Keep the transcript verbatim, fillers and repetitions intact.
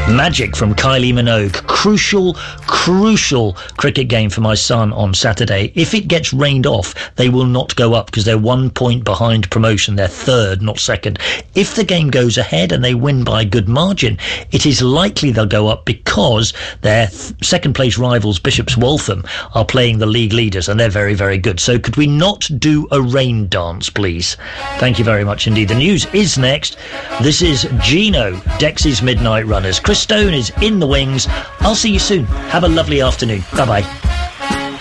Magic from Kylie Minogue. Crucial, crucial cricket game for my son on Saturday. If it gets rained off, they will not go up because they're one point behind promotion. They're third, not second. If the game goes ahead and they win by a good margin, it is likely they'll go up because their second place rivals, Bishop's Waltham, are playing the league leaders and they're very, very good. So could we not do a rain dance, please? Thank you very much indeed. The news is next. This is Gino, Dexy's Midnight Runners. Chris Stone is in the wings. I'll see you soon. Have a lovely afternoon. Bye-bye.